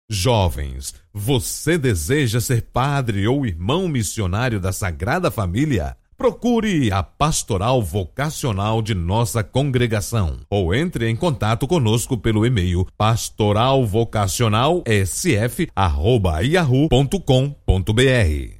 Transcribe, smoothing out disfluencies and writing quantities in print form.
Jovens, você deseja ser padre ou irmão missionário da Sagrada Família? Procure a Pastoral Vocacional de nossa congregação ou entre em contato conosco pelo e-mail pastoralvocacionalsf@yahoo.com.br.